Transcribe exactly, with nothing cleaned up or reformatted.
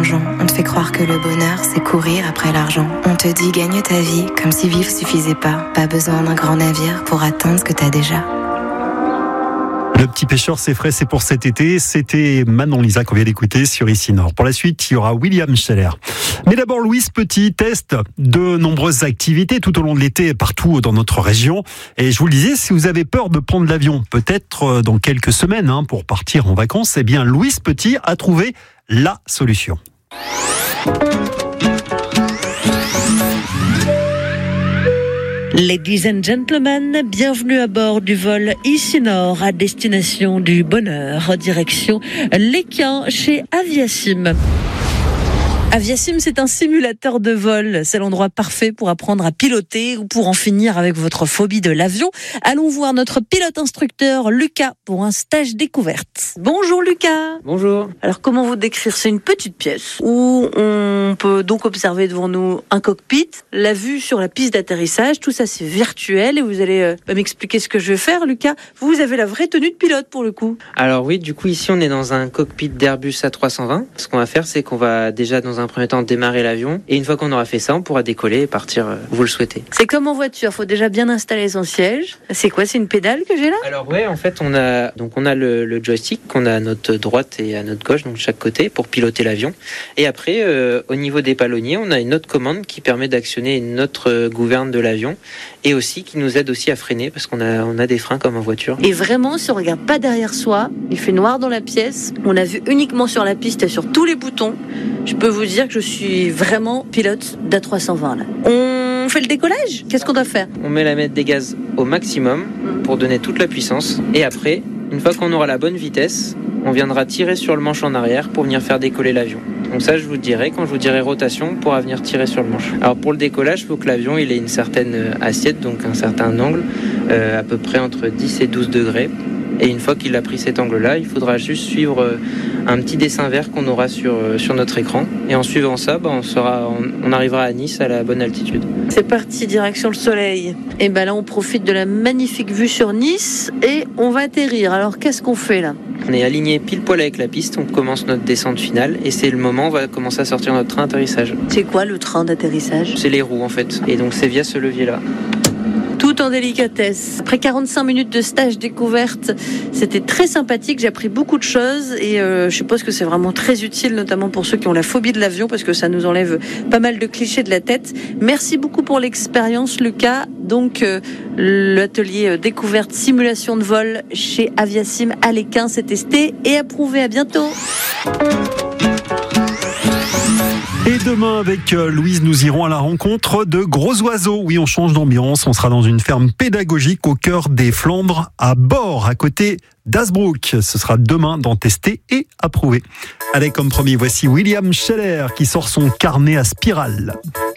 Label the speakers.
Speaker 1: plongeon. On te fait croire que le bonheur, c'est courir après l'argent. On te dit gagne ta vie, comme si vivre suffisait pas. Pas besoin d'un grand navire pour atteindre ce que t'as déjà.
Speaker 2: Le petit pêcheur, c'est frais, c'est pour cet été. C'était Manon Lisa qu'on vient d'écouter sur Ici Nord. Pour la suite, il y aura William Scheller. Mais d'abord, Louise Petit teste de nombreuses activités tout au long de l'été partout dans notre région. Et je vous le disais, si vous avez peur de prendre l'avion, peut-être dans quelques semaines hein, pour partir en vacances, eh bien Louise Petit a trouvé la solution.
Speaker 3: Ladies and gentlemen, bienvenue à bord du vol Ici Nord à destination du bonheur, direction l'Équin chez Aviasim. Aviasim, c'est un simulateur de vol. C'est l'endroit parfait pour apprendre à piloter ou pour en finir avec votre phobie de l'avion. Allons voir notre pilote instructeur Lucas pour un stage découverte. Bonjour Lucas.
Speaker 4: Bonjour.
Speaker 3: Alors comment vous décrire ? C'est une petite pièce où on peut donc observer devant nous un cockpit, la vue sur la piste d'atterrissage. Tout ça c'est virtuel et vous allez euh, m'expliquer ce que je vais faire Lucas. Vous avez la vraie tenue de pilote pour le coup.
Speaker 4: Alors oui, du coup ici on est dans un cockpit d'Airbus A trois cent vingt. Ce qu'on va faire c'est qu'on va déjà dans un premier temps démarrer l'avion et une fois qu'on aura fait ça on pourra décoller et partir où vous le souhaitez.
Speaker 3: C'est comme en voiture, faut déjà bien installer son siège. C'est quoi, c'est une pédale que j'ai là ?
Speaker 4: Alors ouais, en fait on a donc on a le, le joystick qu'on a à notre droite et à notre gauche, donc de chaque côté pour piloter l'avion. Et après euh, au niveau des palonniers on a une autre commande qui permet d'actionner une autre gouverne de l'avion et aussi qui nous aide aussi à freiner parce qu'on a on a des freins comme en voiture.
Speaker 3: Et vraiment si on regarde pas derrière soi, il fait noir dans la pièce, on a vu uniquement sur la piste et sur tous les boutons. Je peux vous dire que je suis vraiment pilote d'A trois cent vingt là. On fait le décollage ? Qu'est-ce qu'on doit faire ?
Speaker 4: On met la mètre des gaz au maximum pour donner toute la puissance et après, une fois qu'on aura la bonne vitesse, on viendra tirer sur le manche en arrière pour venir faire décoller l'avion. Donc ça, je vous dirai, quand je vous dirai rotation, on pourra venir tirer sur le manche. Alors pour le décollage, il faut que l'avion il ait une certaine assiette, donc un certain angle, euh, à peu près entre dix et douze degrés. Et une fois qu'il a pris cet angle-là, il faudra juste suivre un petit dessin vert qu'on aura sur, sur notre écran. Et en suivant ça, bah, on, sera, on, on arrivera à Nice à la bonne altitude.
Speaker 3: C'est parti, direction le soleil. Et ben là, on profite de la magnifique vue sur Nice et on va atterrir. Alors, qu'est-ce qu'on fait là ?
Speaker 4: On est aligné pile poil avec la piste, on commence notre descente finale et c'est le moment où on va commencer à sortir notre train d'atterrissage.
Speaker 3: C'est quoi le train d'atterrissage ?
Speaker 4: C'est les roues en fait. Et donc c'est via ce levier-là.
Speaker 3: Tout en délicatesse. Après quarante-cinq minutes de stage découverte, c'était très sympathique, j'ai appris beaucoup de choses et euh, je suppose que c'est vraiment très utile, notamment pour ceux qui ont la phobie de l'avion, parce que ça nous enlève pas mal de clichés de la tête. Merci beaucoup pour l'expérience, Lucas. Donc, euh, l'atelier découverte simulation de vol chez Aviasim à l'Équin, c'est testé et approuvé. À bientôt.
Speaker 2: Et demain, avec Louise, nous irons à la rencontre de gros oiseaux. Oui, on change d'ambiance. On sera dans une ferme pédagogique au cœur des Flandres, à Bord, à côté d'Hazebrouck. Ce sera demain dans Testé et Approuvé. Allez, comme premier, voici William Scheller qui sort son carnet à spirale.